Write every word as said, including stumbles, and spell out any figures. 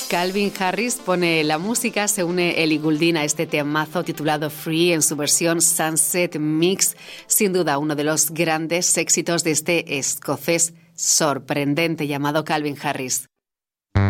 Calvin Harris pone la música, se une Ellie Goulding a este temazo titulado Free en su versión Sunset Mix, sin duda uno de los grandes éxitos de este escocés sorprendente llamado Calvin Harris.